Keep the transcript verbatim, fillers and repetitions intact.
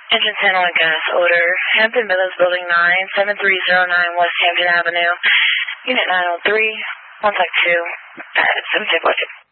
Engine ten on gas order. Hampton Villas Building nine, seven three zero nine West Hampton Avenue. Unit nine oh three, contact two. Uh, seven six